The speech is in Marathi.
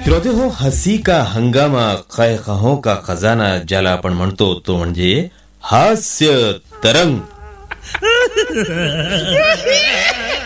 श्रोते हो, हसी का हंगामा, क़हक़हों का खजाना ज्याला आपण म्हणतो तो म्हणजे हास्य तरंग.